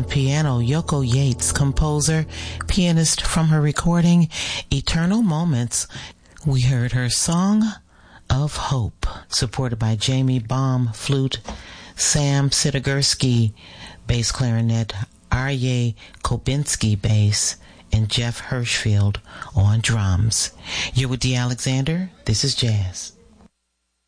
piano, Yoko Yates, composer, pianist from her recording, Eternal Moments. We heard her Song of Hope, supported by Jamie Baum, flute, Sam Sidogursky, bass clarinet, Arye Kobinski, bass, and Jeff Hirschfield on drums. You're with Dee Alexander. This is Jazz.